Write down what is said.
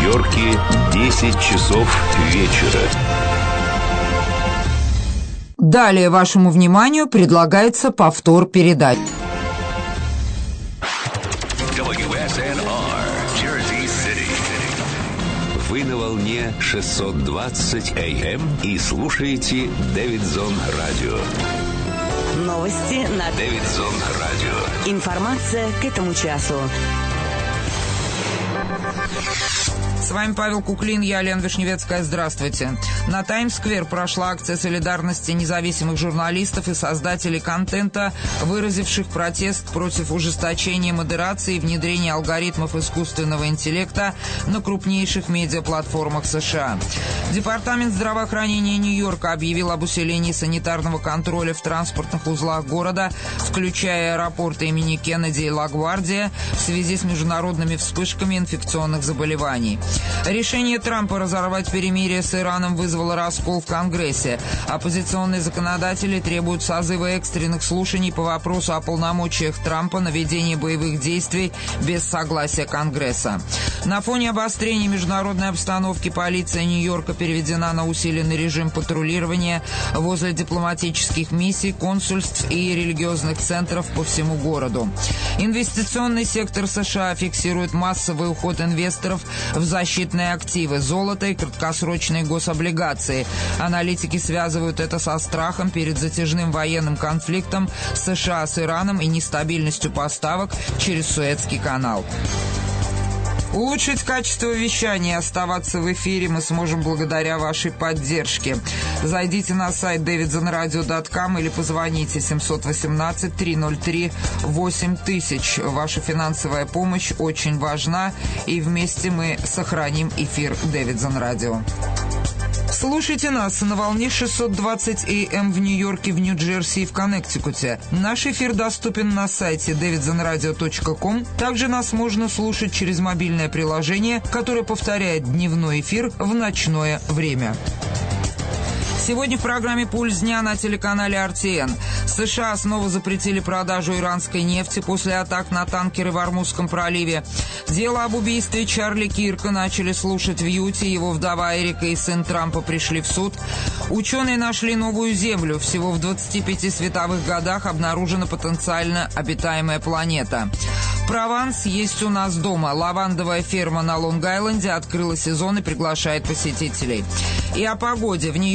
Нью-Йорке 10 часов вечера. Далее вашему вниманию предлагается повтор передач. WSNR, Jersey City. Вы на волне 620 AM и слушаете Дэвидсон Радио. Новости на Дэвидсон Радио. Информация к этому часу. С вами Павел Куклин, я Лена Вишневецкая. Здравствуйте. На Таймс-сквер прошла акция солидарности независимых журналистов и создателей контента, выразивших протест против ужесточения модерации и внедрения алгоритмов искусственного интеллекта на крупнейших медиаплатформах США. Департамент здравоохранения Нью-Йорка объявил об усилении санитарного контроля в транспортных узлах города, включая аэропорты имени Кеннеди и Ла-Гвардия, в связи с международными вспышками инфекционных заболеваний. Решение Трампа разорвать перемирие с Ираном вызвало раскол в Конгрессе. Оппозиционные законодатели требуют созыва экстренных слушаний по вопросу о полномочиях Трампа на ведение боевых действий без согласия Конгресса. На фоне обострения международной обстановки полиция Нью-Йорка переведена на усиленный режим патрулирования возле дипломатических миссий, консульств и религиозных центров по всему городу. Инвестиционный сектор США фиксирует массовый уход инвесторов в защитные активы, золото и краткосрочные гособлигации. Аналитики связывают это со страхом перед затяжным военным конфликтом США с Ираном и нестабильностью поставок через Суэцкий канал. Улучшить качество вещания и оставаться в эфире мы сможем благодаря вашей поддержке. Зайдите на сайт davidsonradio.com или позвоните 718-303-8000. Ваша финансовая помощь очень важна, и вместе мы сохраним эфир Дэвидсон Радио. Слушайте нас на волне 620 AM в Нью-Йорке, в Нью-Джерси и в Коннектикуте. Наш эфир доступен на сайте davidsonradio.com. Также нас можно слушать через мобильное приложение, которое повторяет дневной эфир в ночное время. Сегодня в программе «Пульс дня» на телеканале RTN. США снова запретили продажу иранской нефти после атак на танкеры в Ормузском проливе. Дело об убийстве Чарли Кирка начали слушать в Юте. Его вдова Эрика и сын Трампа пришли в суд. Ученые нашли новую Землю. Всего в 25 световых годах обнаружена потенциально обитаемая планета. Прованс есть у нас дома. Лавандовая ферма на Лонг-Айленде открыла сезон и приглашает посетителей. И о погоде. В Нью-Йорке